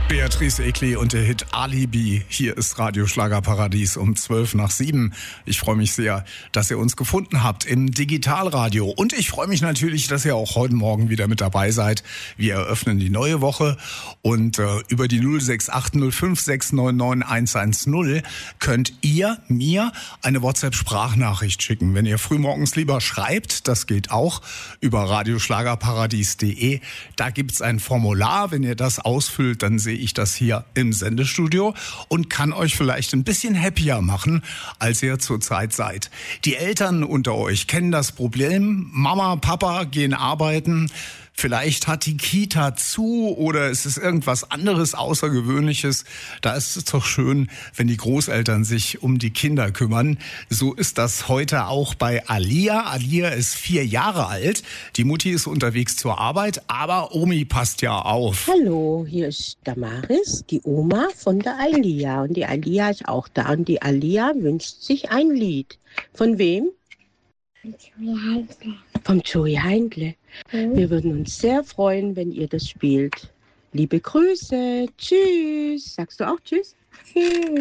Beatrice Egli und der Hit Alibi. Hier ist Radio Schlagerparadies um 7:12. Ich freue mich sehr, dass ihr uns gefunden habt im Digitalradio. Und ich freue mich natürlich, dass ihr auch heute Morgen wieder mit dabei seid. Wir eröffnen die neue Woche und über die 06805699110 könnt ihr mir eine WhatsApp-Sprachnachricht schicken. Wenn ihr frühmorgens lieber schreibt, das geht auch über radioschlagerparadies.de. Da gibt's ein Formular. Wenn ihr das ausfüllt, dann sehe ich das hier im Sendestudio und kann euch vielleicht ein bisschen happier machen, als ihr zurzeit seid. Die Eltern unter euch kennen das Problem. Mama, Papa gehen arbeiten. Vielleicht hat die Kita zu oder es ist irgendwas anderes Außergewöhnliches. Da ist es doch schön, wenn die Großeltern sich um die Kinder kümmern. So ist das heute auch bei Alia. Alia ist 4 Jahre alt. Die Mutti ist unterwegs zur Arbeit, aber Omi passt ja auf. Hallo, hier ist Damaris, die Oma von der Alia. Und die Alia ist auch da. Und die Alia wünscht sich ein Lied. Von wem? Vom Joey Heindle. Wir würden uns sehr freuen, wenn ihr das spielt. Liebe Grüße. Tschüss. Sagst du auch Tschüss? Tschüss.